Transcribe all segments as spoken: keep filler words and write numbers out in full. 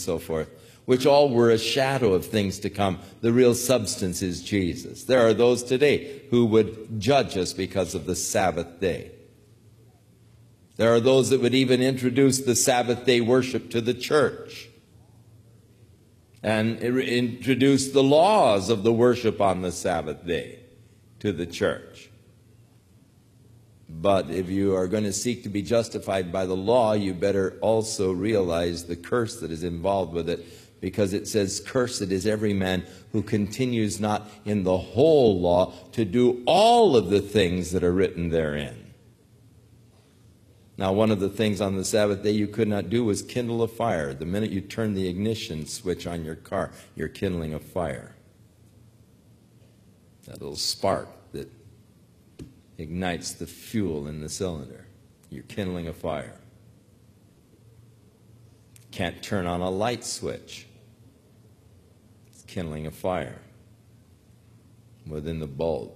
so forth, which all were a shadow of things to come. The real substance is Jesus. There are those today who would judge us because of the Sabbath day. There are those that would even introduce the Sabbath day worship to the church and introduce the laws of the worship on the Sabbath day to the church. But if you are going to seek to be justified by the law, you better also realize the curse that is involved with it, because it says, "Cursed is every man who continues not in the whole law to do all of the things that are written therein." Now, one of the things on the Sabbath day you could not do was kindle a fire. The minute you turn the ignition switch on your car, you're kindling a fire. That little spark that ignites the fuel in the cylinder. You're kindling a fire. Can't turn on a light switch. It's kindling a fire within the bulb.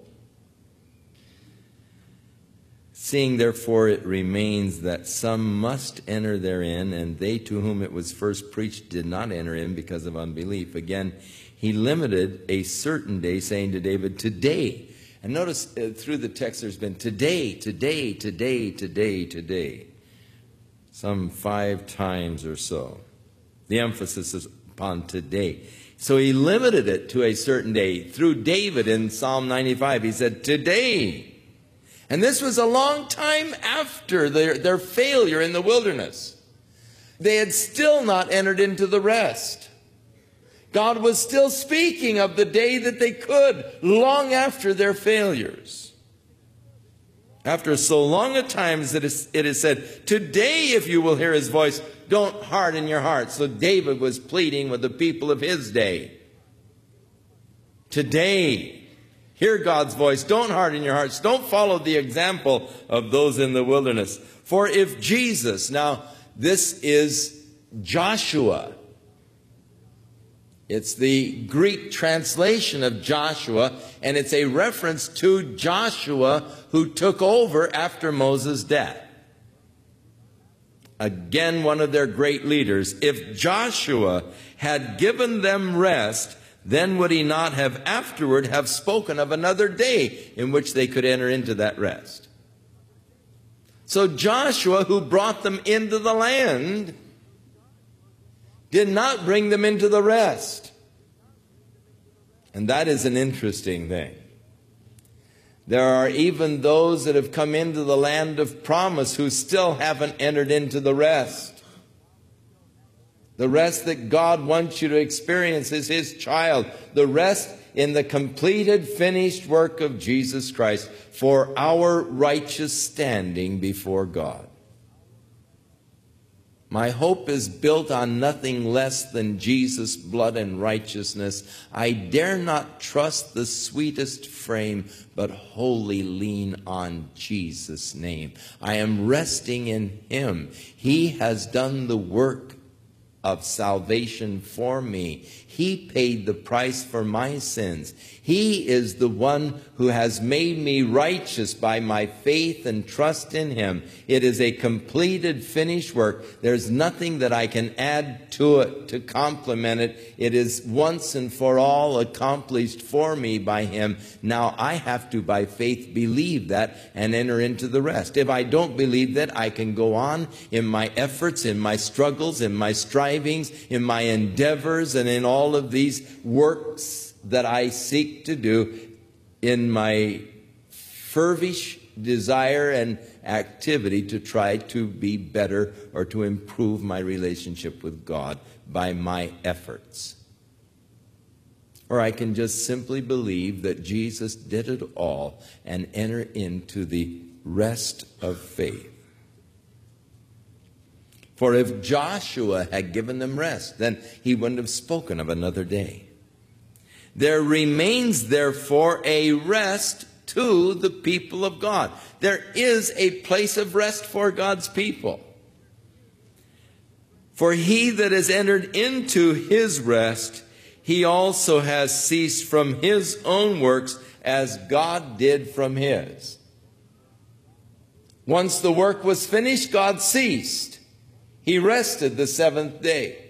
Seeing therefore it remains that some must enter therein, and they to whom it was first preached did not enter in because of unbelief. Again, he limited a certain day, saying to David, "Today." And notice uh, through the text there's been today, today, today, today, today. Some five times or so. The emphasis is upon today. So he limited it to a certain day. Through David in Psalm ninety-five, he said, "Today." And this was a long time after their, their failure in the wilderness. They had still not entered into the rest. God was still speaking of the day that they could, long after their failures. After so long a time as it is, it is said, "Today, if you will hear his voice, don't harden your heart." So David was pleading with the people of his day. Today, hear God's voice. Don't harden your hearts. Don't follow the example of those in the wilderness. For if Jesus, now this is Joshua. It's the Greek translation of Joshua, and it's a reference to Joshua who took over after Moses' death. Again, one of their great leaders. If Joshua had given them rest, then would he not have afterward have spoken of another day in which they could enter into that rest? So Joshua, who brought them into the land, did not bring them into the rest. And that is an interesting thing. There are even those that have come into the land of promise who still haven't entered into the rest. The rest that God wants you to experience as his child. The rest in the completed, finished work of Jesus Christ for our righteous standing before God. My hope is built on nothing less than Jesus' blood and righteousness. I dare not trust the sweetest frame, but wholly lean on Jesus' name. I am resting in him. He has done the work of salvation for me. He paid the price for my sins. He is the one who has made me righteous by my faith and trust in him. It is a completed, finished work. There's nothing that I can add to it to complement it. It is once and for all accomplished for me by him. Now I have to, by faith, believe that and enter into the rest. If I don't believe that, I can go on in my efforts, in my struggles, in my strivings, in my endeavors, and in all of these works that I seek to do in my fervish desire and activity to try to be better or to improve my relationship with God by my efforts. Or I can just simply believe that Jesus did it all and enter into the rest of faith. For if Joshua had given them rest, then he wouldn't have spoken of another day. There remains, therefore, a rest to the people of God. There is a place of rest for God's people. For he that has entered into his rest, he also has ceased from his own works as God did from his. Once the work was finished, God ceased. He rested the seventh day.